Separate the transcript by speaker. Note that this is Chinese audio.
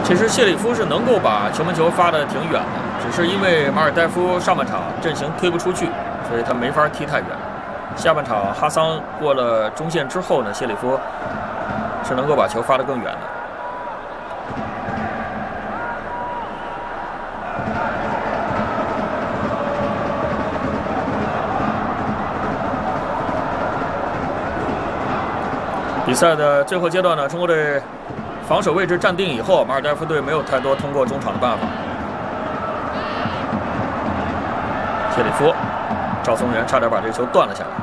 Speaker 1: 其实谢里夫是能够把球门球发得挺远的，只是因为马尔代夫上半场阵型推不出去，所以他没法踢太远。下半场哈桑过了中线之后呢，谢里夫是能够把球发得更远的。比赛的最后阶段呢，中国队防守位置站定以后，马尔代夫队没有太多通过中场的办法。谢里夫、赵松元差点把这个球断了下来。